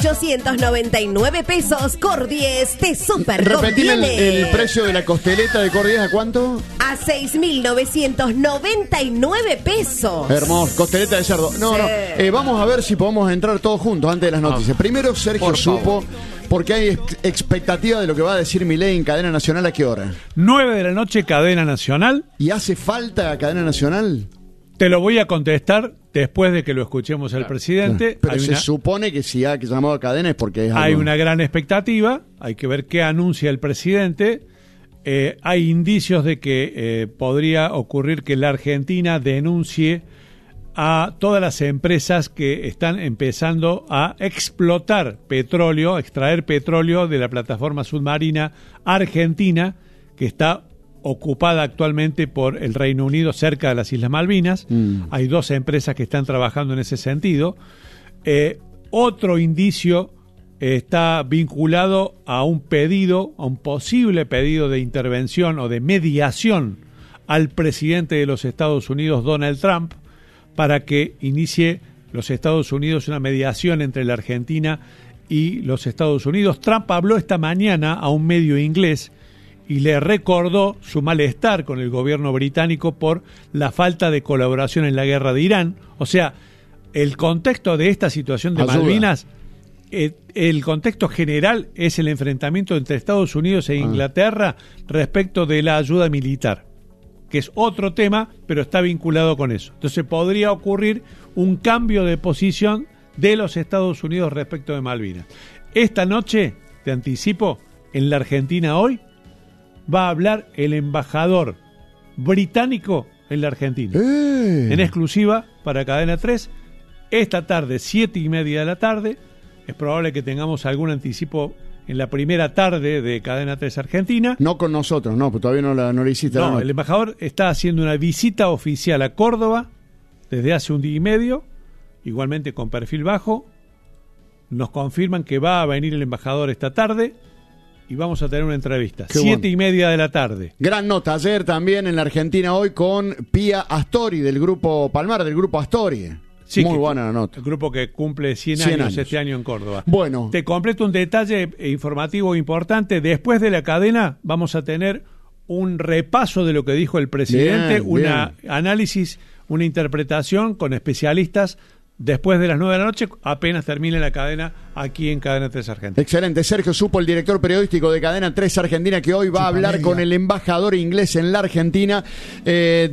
6.899 pesos. Cor10 te super Repetime conviene. el precio de la costeleta de Cor10, ¿a cuánto? A 6.999 pesos. Hermoso, costeleta de cerdo. No, Sí. no. Vamos a ver si podemos entrar todos juntos antes de las noticias. Primero, Sergio por supo, porque hay expectativa de lo que va a decir Milei en cadena nacional. ¿A qué hora? 9 de la noche, cadena nacional. ¿Y hace falta cadena nacional? Te lo voy a contestar después de que lo escuchemos al presidente. Pero Hay se una- supone que si ha llamado a cadena es porque es Hay algo... una gran expectativa, hay que ver qué anuncia el presidente. Hay indicios de que podría ocurrir que la Argentina denuncie a todas las empresas que están empezando a explotar petróleo, extraer petróleo de la plataforma submarina argentina, que está ocupada actualmente por el Reino Unido cerca de las Islas Malvinas. Hay 2 empresas que están trabajando en ese sentido. Otro indicio está vinculado a un pedido, a un posible pedido de intervención o de mediación al presidente de los Estados Unidos, Donald Trump, para que inicie los Estados Unidos una mediación entre la Argentina y los Estados Unidos. Trump habló esta mañana a un medio inglés y le recordó su malestar con el gobierno británico por la falta de colaboración en la guerra de Irán. O sea, el contexto de esta situación de Ayuda. Malvinas, el contexto general es el enfrentamiento entre Estados Unidos e Inglaterra respecto de la ayuda militar, que es otro tema, pero está vinculado con eso. Entonces podría ocurrir un cambio de posición de los Estados Unidos respecto de Malvinas. Esta noche, te anticipo, en la Argentina hoy, va a hablar el embajador británico en la Argentina. En exclusiva para Cadena 3. Esta tarde, 7:30 de la tarde. Es probable que tengamos algún anticipo en la primera tarde de Cadena 3 Argentina. No con nosotros, no, pues todavía no la hiciste. No, el embajador está haciendo una visita oficial a Córdoba desde hace un día y medio, igualmente con perfil bajo. Nos confirman que va a venir el embajador esta tarde y vamos a tener una entrevista. Qué 7:30 de la tarde. Gran nota ayer también en la Argentina hoy con Pía Astori del grupo Palmar, del grupo Astori. Sí, muy que- buena la nota. El grupo que cumple 100 100 años años este año en Córdoba. Bueno. Te completo un detalle informativo importante. Después de la cadena vamos a tener un repaso de lo que dijo el presidente, Bien, análisis, una interpretación con especialistas después de las 9 de la noche, apenas termine la cadena aquí en Cadena 3 Argentina. Excelente. Sergio Supo, el director periodístico de Cadena 3 Argentina, que hoy va a hablar con el embajador inglés en la Argentina.